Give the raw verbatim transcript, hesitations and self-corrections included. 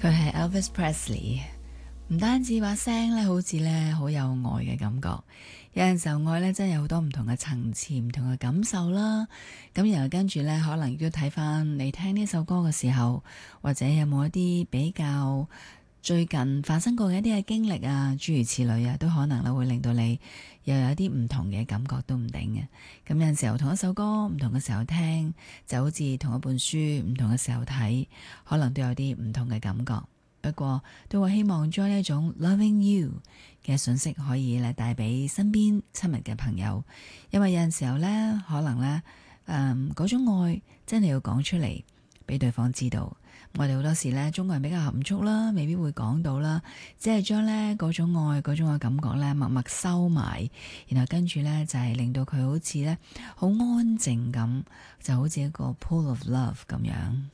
佢係 Elvis Presley，唔單止把聲咧，好似咧好有愛嘅感覺。有陣時候愛咧真係有好多唔同嘅層次、唔同嘅感受啦。咁然後跟住咧，可能亦都睇翻你聽呢首歌嘅時候，或者有冇一啲比較最近發生過嘅一啲嘅經歷啊，諸如此類啊，都可能咧會令到你又有一啲唔同嘅感覺都唔定嘅。咁有陣時候同一首歌唔同嘅時候聽，就好似同一本書唔同嘅時候睇，可能都有啲唔同嘅感覺。不過都會希望將呢一種 loving you 嘅信息可以咧帶俾身邊親密嘅朋友，因為有陣時候咧可能咧誒嗰種愛真係要講出嚟俾對方知道。我哋好多時咧中國人比較含蓄啦，未必會講到啦，只係將咧嗰種愛嗰種嘅感覺咧默默收埋，然後跟住咧就係令到佢好似咧好安靜咁，就好似一個 pool of love 咁樣。